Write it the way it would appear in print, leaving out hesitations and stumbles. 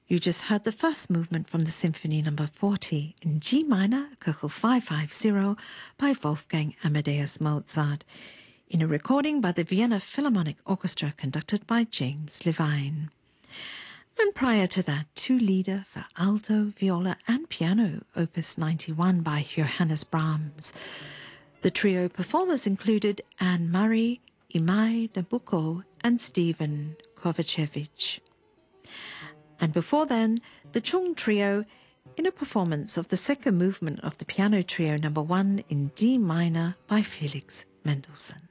You just heard the first movement from the Symphony No. 40 in G minor, Köchel 550 by Wolfgang Amadeus Mozart, in a recording by the Vienna Philharmonic Orchestra conducted by James Levine. And prior to that, two Lieder for alto, viola and piano, Opus 91 by Johannes Brahms. The trio performers included Anne-Marie, Imai Nabucco and Stephen Kovacevic. And before then, the Chung Trio in a performance of the second movement of the Piano Trio No. 1 in D minor by Felix Mendelssohn.